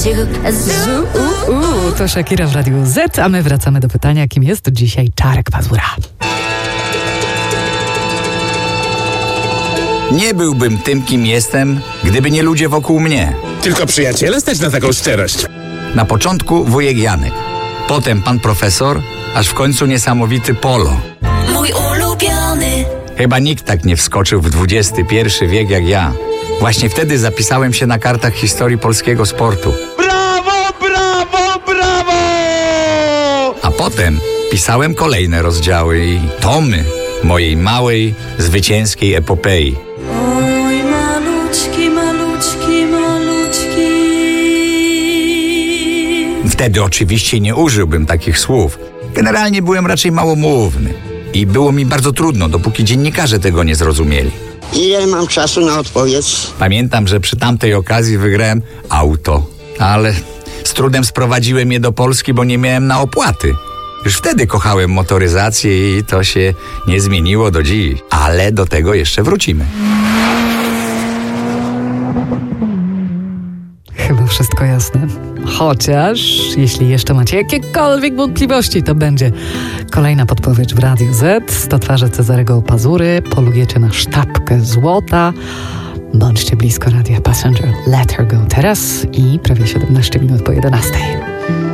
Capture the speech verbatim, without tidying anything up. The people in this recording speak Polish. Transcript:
Z, u, u, to Shakira w Radiu Z, a my wracamy do pytania, kim jest dzisiaj Czarek Pazura. Nie byłbym tym, kim jestem, gdyby nie ludzie wokół mnie. Tylko przyjaciele stać na taką szczerość. Na początku wujek Janek, potem pan profesor, aż w końcu niesamowity Polo. Mój ulubiony. Chyba nikt tak nie wskoczył w dwudziesty pierwszy wiek jak ja. Właśnie wtedy zapisałem się na kartach historii polskiego sportu. Brawo, brawo, brawo! A potem pisałem kolejne rozdziały i tomy mojej małej, zwycięskiej epopei. Oj, maluczki, maluczki, maluczki. Wtedy oczywiście nie użyłbym takich słów. Generalnie byłem raczej małomówny. I było mi bardzo trudno, dopóki dziennikarze tego nie zrozumieli. Ile mam czasu na odpowiedź? Pamiętam, że przy tamtej okazji wygrałem auto, ale z trudem sprowadziłem je do Polski, bo nie miałem na opłaty. Już wtedy kochałem motoryzację i to się nie zmieniło do dziś, ale do tego jeszcze wrócimy. Chyba wszystko jasne. Chociaż, jeśli jeszcze macie jakiekolwiek wątpliwości, to będzie kolejna podpowiedź w Radiu Z. sto twarzy Cezarego Pazury. Polujecie na sztabkę złota. Bądźcie blisko Radia Passenger. Let her go teraz i prawie siedemnaście minut po jedenastej.